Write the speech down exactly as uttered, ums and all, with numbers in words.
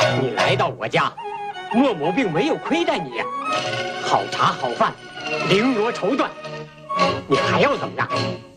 你来到我家，莫某并没有亏待你呀。好茶好饭，绫罗绸缎，你还要怎么样？